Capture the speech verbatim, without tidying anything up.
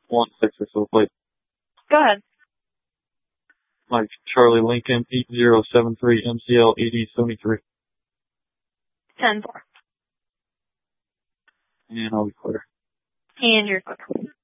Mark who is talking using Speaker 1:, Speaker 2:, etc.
Speaker 1: one six six oh plate.
Speaker 2: Go ahead.
Speaker 1: Mike Charlie Lincoln eight zero seven three M C L eighty seventy-three.
Speaker 2: ten four.
Speaker 1: And I'll be clear.
Speaker 2: And you're clear.